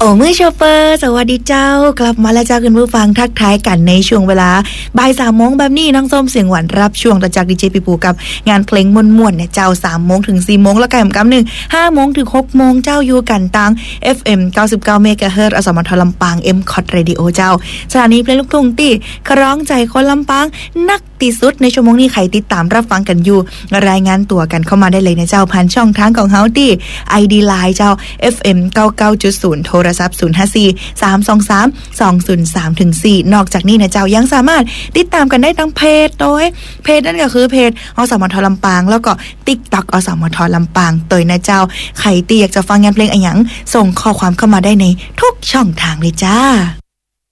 โอ้มือโชเปอร์สวัสดีเจ้ากลับมาแล้วจ้าคุณผู้ฟังทักทายกันในช่วงเวลาบ่าย 3 โมงแบบนี้น้องส้มเสียงหวานรับช่วงต่อจากดีเจปีปูกับงานเพลงม่วนๆเนี่ยเจ้า 3 โมงถึง 4 โมงแล้วก็กำ1 5 โมงถึง 6 โมงเจ้าอยู่กันตัง FM 99 เมกะเฮิรตซ์อสมทลำปาง M-KOT Radio เจ้าสถานีเพลงลูกทุ่งที่คร้องใจคนลำปางนักที่สุดในชั่วโมงนี้ใครติดตามรับฟังกันอยู่รายงานตัวกันเข้ามาได้เลยนะเจ้าผ่านช่องทางของเฮาที่ ID Line เจ้า FM 99.0 โทรศัพท์054-323-203-4นอกจากนี้นะเจ้ายังสามารถติดตามกันได้ทั้งเพจโดยเพจนั่นก็คือเพจอสมทลำปางแล้วก็ TikTok อสมทลำปางตัวนะเจ้าใครที่อยากจะฟังงานเพลงอะไรอย่างส่งข้อความเข้ามาได้ในทุกช่องทางเลยจ้า